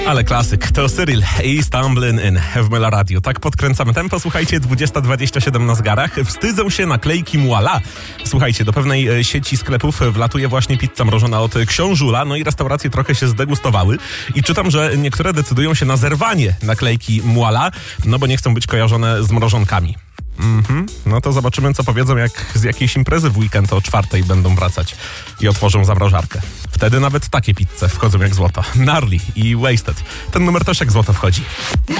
Ale klasyk, to Cyril i Stumblin' In w Mela Radio. Tak podkręcamy tempo, słuchajcie, 20:27 na zegarach. Wstydzą się naklejki Muala. Słuchajcie, do pewnej sieci sklepów wlatuje właśnie pizza mrożona od Książula, no i restauracje trochę się zdegustowały. I czytam, że niektóre decydują się na zerwanie naklejki Muala, no bo nie chcą być kojarzone z mrożonkami. No to zobaczymy, co powiedzą, jak z jakiejś imprezy w weekend o 4:00 będą wracać i otworzą zamrażarkę. Wtedy nawet takie pizze wchodzą jak złoto. Gnarly i Wasted. Ten numer też jak złoto wchodzi.